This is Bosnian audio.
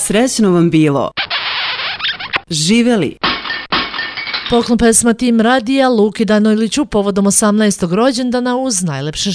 Srećno vam bilo. Živeli. Poklon pesma Tim Radija Luki Danojliću povodom 18. rođendana uz najlepše